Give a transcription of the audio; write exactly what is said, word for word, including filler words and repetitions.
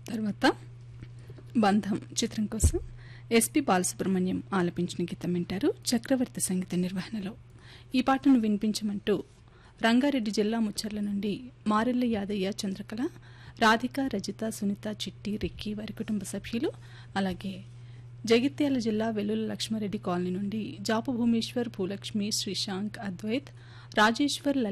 తర్వాత బంధం చిత్రం కోసం ఎస్పి బాలసుబ్రహ్మణ్యం ఆలపించిన గీతం వింటారు చక్రవర్తి సంగీత నిర్వహణలో. ఈ పాటను వినిపించమంటూ రంగారెడ్డి జిల్లా ముచ్చర్ల నుండి మారెల్ల యాదయ్య, చంద్రకళ, రాధిక, రజిత, సునీత, చిట్టి, రిక్కీ వారి కుటుంబ సభ్యులు, అలాగే జగిత్యాల జిల్లా వెల్లుల లక్ష్మారెడ్డి కాలనీ నుండి జాపు భూమేశ్వర్, భూలక్ష్మి, శ్రీశాంక్, అద్వైత్, రాజేశ్వర్,